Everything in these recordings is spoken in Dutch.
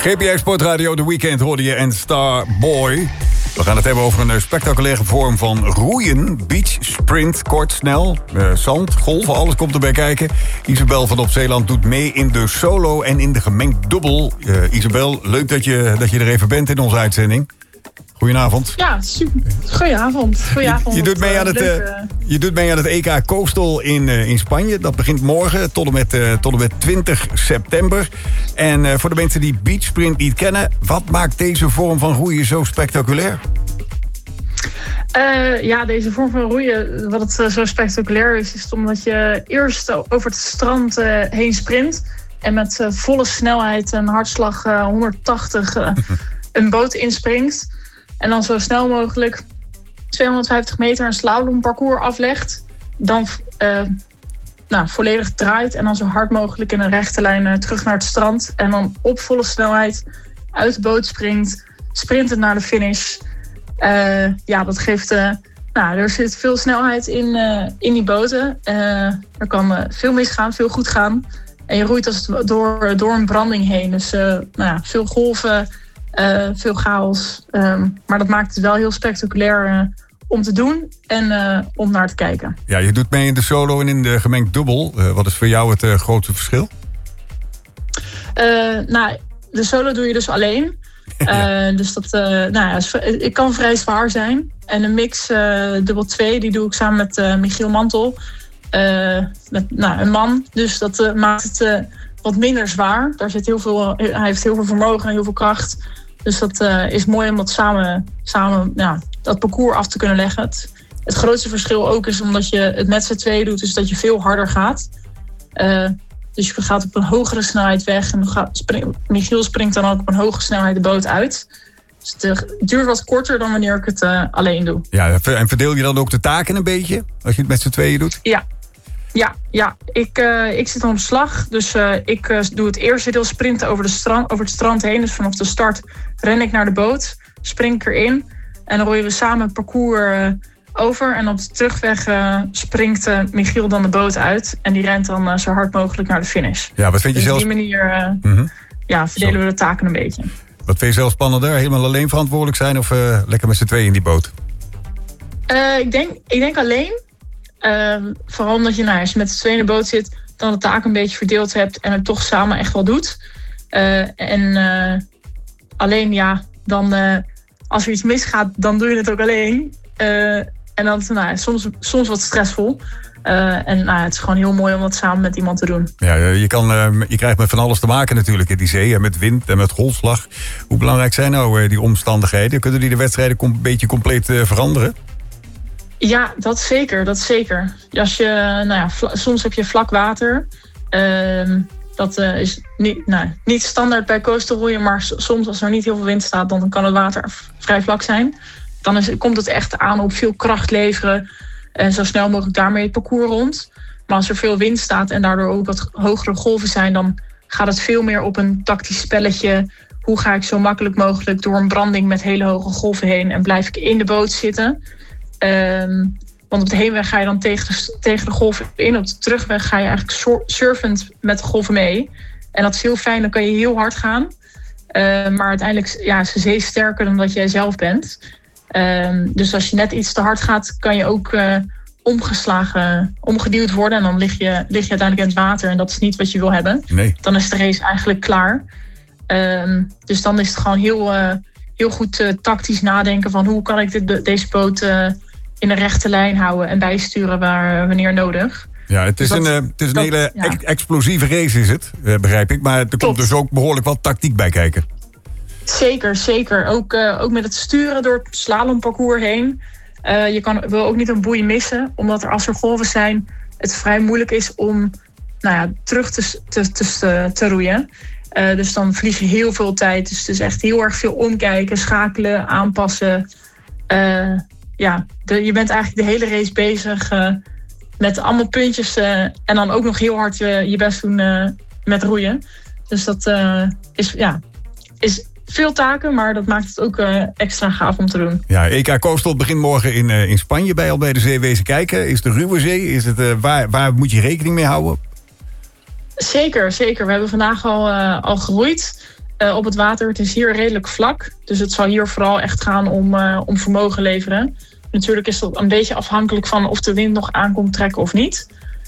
GPA Sportradio, The Weekend hoorde je en Starboy. We gaan het hebben over een spectaculaire vorm van roeien. Beach, sprint, kort, snel, zand, golven, alles komt erbij kijken. Isabel van Op Zeeland doet mee in de solo en in de gemengd dubbel. Isabel, leuk dat je er even bent in onze uitzending. Goedenavond. Ja, super. Goedenavond. Je doet mee aan het EK Coastal in Spanje. Dat begint morgen tot en met 20 september. En voor de mensen die beachsprint niet kennen, wat maakt deze vorm van roeien zo spectaculair? Deze vorm van roeien, wat het zo spectaculair is omdat je eerst over het strand heen sprint en met volle snelheid en hartslag 180 een boot inspringt. En dan zo snel mogelijk 250 meter een slalomparcours aflegt. Dan volledig draait en dan zo hard mogelijk in een rechte lijn terug naar het strand. En dan op volle snelheid uit de boot springt, sprintend naar de finish. Dat geeft... er zit veel snelheid in die boten. Er kan veel misgaan, veel goed gaan. En je roeit als het door een branding heen. Dus veel golven... veel chaos. Maar dat maakt het wel heel spectaculair om te doen en om naar te kijken. Ja, je doet mee in de solo en in de gemengd dubbel. Wat is voor jou het grootste verschil? De solo doe je dus alleen. Dus dat het kan vrij zwaar zijn. En een mix dubbel 2, die doe ik samen met Michiel Mantel. Met een man. Dus dat maakt het wat minder zwaar. Hij heeft heel veel vermogen en heel veel kracht. Dus dat is mooi om dat samen dat parcours af te kunnen leggen. Het grootste verschil ook is omdat je het met z'n tweeën doet, is dat je veel harder gaat. Dus je gaat op een hogere snelheid weg. En Michiel springt dan ook op een hoge snelheid de boot uit. Dus het duurt wat korter dan wanneer ik het alleen doe. Ja, en verdeel je dan ook de taken een beetje als je het met z'n tweeën doet? Ja. Ik zit op slag. Dus ik doe het eerste deel sprinten over het strand heen. Dus vanaf de start ren ik naar de boot. Spring ik erin. En dan rooien we samen het parcours over. En op de terugweg springt Michiel dan de boot uit. En die rent dan zo hard mogelijk naar de finish. Ja, wat vind je zelf? Op die manier verdelen we de taken een beetje. Wat vind je zelf spannender? Helemaal alleen verantwoordelijk zijn of lekker met z'n tweeën in die boot? Ik denk alleen. Vooral omdat je, als je met z'n tweeën in de boot zit, dan de taak een beetje verdeeld hebt en het toch samen echt wel doet. Alleen dan als er iets misgaat, dan doe je het ook alleen. En dan soms wat stressvol. Het is gewoon heel mooi om dat samen met iemand te doen. Ja, je krijgt met van alles te maken natuurlijk in die zee. Met wind en met golfslag. Hoe belangrijk zijn nou die omstandigheden? Kunnen die de wedstrijden een beetje compleet veranderen? Ja, dat zeker. Als je, soms heb je vlak water. Dat is niet standaard bij coastal roeien, maar soms als er niet heel veel wind staat, dan kan het water vrij vlak zijn. Dan komt het echt aan op veel kracht leveren en zo snel mogelijk daarmee het parcours rond. Maar als er veel wind staat en daardoor ook wat hogere golven zijn, dan gaat het veel meer op een tactisch spelletje. Hoe ga ik zo makkelijk mogelijk door een branding met hele hoge golven heen en blijf ik in de boot zitten? Want op de heenweg ga je dan tegen de golven in. Op de terugweg ga je eigenlijk surfend met de golven mee. En dat is heel fijn, dan kan je heel hard gaan. Maar uiteindelijk is de zee sterker dan dat jij zelf bent. Dus als je net iets te hard gaat, kan je ook omgeduwd worden. En dan lig je uiteindelijk in het water. En dat is niet wat je wil hebben. Nee. Dan is de race eigenlijk klaar. Dus dan is het gewoon heel goed tactisch nadenken van hoe kan ik deze boot in een rechte lijn houden en bijsturen wanneer nodig. Ja, het is een hele explosieve race is het, begrijp ik. Maar er komt dus ook behoorlijk wat tactiek bij kijken. Zeker. Ook met het sturen door het slalomparcours heen. Je wil ook niet een boei missen, omdat als er golven zijn, het vrij moeilijk is om terug te roeien. Dus dan verlies je heel veel tijd. Dus het is echt heel erg veel omkijken, schakelen, aanpassen. Je bent eigenlijk de hele race bezig met allemaal puntjes. En dan ook nog heel hard je best doen met roeien. Dus dat is veel taken, maar dat maakt het ook extra gaaf om te doen. Ja, EK Coastal begint morgen in Spanje. Ben je al bij de zee wezen kijken? Is het de ruwe zee? Is het, waar moet je rekening mee houden? Zeker. We hebben vandaag al geroeid. op het water. Het is hier redelijk vlak. Dus het zal hier vooral echt gaan om vermogen leveren. Natuurlijk is dat een beetje afhankelijk van of de wind nog aankomt trekken of niet.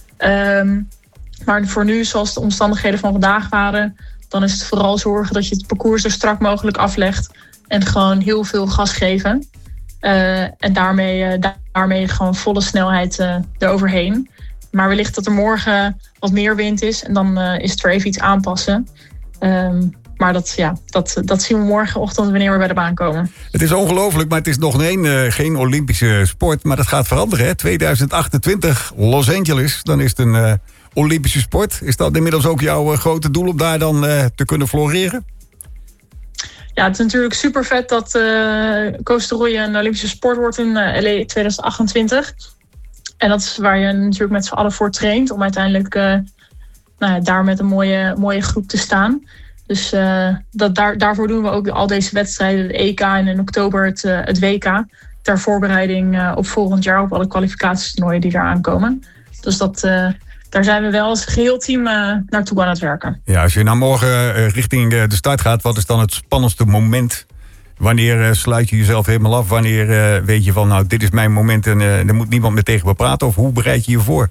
Maar voor nu, zoals de omstandigheden van vandaag waren, dan is het vooral zorgen dat je het parcours zo strak mogelijk aflegt. En gewoon heel veel gas geven. En daarmee gewoon volle snelheid eroverheen. Maar wellicht dat er morgen wat meer wind is. En dan is het weer even iets aanpassen. Maar dat zien we morgenochtend wanneer we bij de baan komen. Het is ongelooflijk, maar het is nog geen Olympische sport. Maar dat gaat veranderen, hè? 2028, Los Angeles. Dan is het een Olympische sport. Is dat inmiddels ook jouw grote doel om daar dan te kunnen floreren? Ja, het is natuurlijk super vet dat coasterroeien een Olympische sport wordt in LA 2028. En dat is waar je natuurlijk met z'n allen voor traint. Om uiteindelijk daar met een mooie groep te staan. Dus daarvoor doen we ook al deze wedstrijden. De EK en in oktober het WK. Ter voorbereiding op volgend jaar op alle kwalificatietoernooien die daar aankomen. Dus daar zijn we wel als geheel team naartoe aan het werken. Ja, als je nou morgen richting de start gaat, wat is dan het spannendste moment? Wanneer sluit je jezelf helemaal af? Wanneer weet je van, nou, dit is mijn moment en er moet niemand meer tegen me praten? Of hoe bereid je je voor?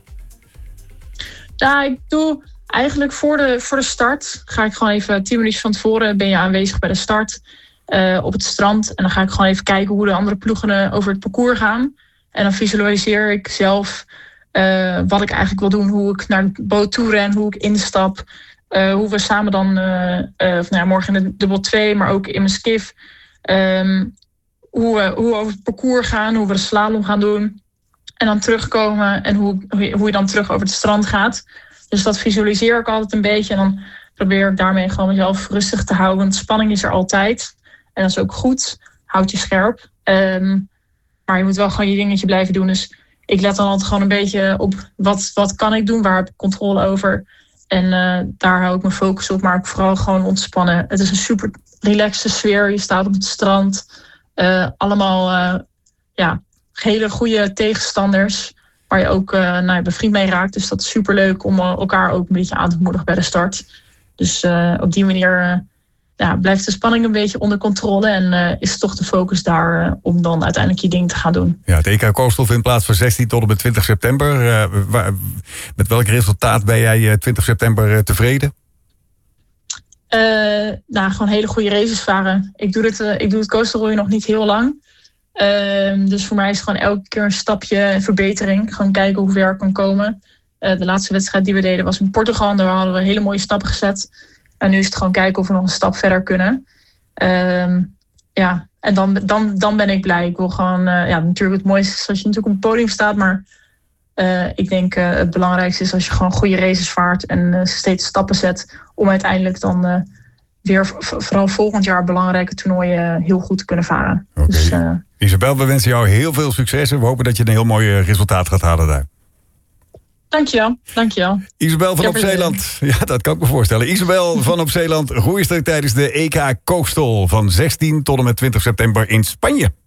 Ja, ik doe eigenlijk voor de start. Ga ik gewoon even 10 minuutjes van tevoren ben je aanwezig bij de start op het strand. En dan ga ik gewoon even kijken hoe de andere ploegen over het parcours gaan. En dan visualiseer ik zelf wat ik eigenlijk wil doen. Hoe ik naar de boot toe ren, hoe ik instap. Hoe we samen dan morgen in de dubbel 2, maar ook in mijn skiff. Hoe we over het parcours gaan, hoe we de slalom gaan doen. En dan terugkomen en hoe je dan terug over het strand gaat. Dus dat visualiseer ik altijd een beetje. En dan probeer ik daarmee gewoon mezelf rustig te houden. Want spanning is er altijd. En dat is ook goed. Houd je scherp. Maar je moet wel gewoon je dingetje blijven doen. Dus ik let dan altijd gewoon een beetje op wat kan ik doen. Waar heb ik controle over. En daar hou ik mijn focus op. Maar ook vooral gewoon ontspannen. Het is een super relaxte sfeer. Je staat op het strand. Allemaal hele goede tegenstanders. Waar je ook bevriend mee raakt. Dus dat is super leuk om elkaar ook een beetje aan te moedigen bij de start. Dus op die manier blijft de spanning een beetje onder controle. En is toch de focus daar om dan uiteindelijk je ding te gaan doen. Ja, het EK Coastal vindt plaats van 16 tot en met 20 september. Met welk resultaat ben jij 20 september tevreden? Gewoon hele goede races varen. Ik doe het coasterroeien nog niet heel lang. Dus voor mij is het gewoon elke keer een stapje verbetering. Gewoon kijken hoe ver ik kan komen. De laatste wedstrijd die we deden was in Portugal. En daar hadden we hele mooie stappen gezet. En nu is het gewoon kijken of we nog een stap verder kunnen. En dan ben ik blij. Ik wil gewoon, natuurlijk het mooiste is als je natuurlijk op het podium staat. Maar ik denk het belangrijkste is als je gewoon goede races vaart. En steeds stappen zet. Om uiteindelijk dan weer vooral volgend jaar belangrijke toernooien heel goed te kunnen varen. Okay. Dus, Isabel, we wensen jou heel veel succes. En we hopen dat je een heel mooi resultaat gaat halen daar. Dankjewel. Isabel van Op-Zeeland. Ja, dat kan ik me voorstellen. Isabel van Op-Zeeland, roeister tijdens de EK Coastal van 16 tot en met 20 september in Spanje.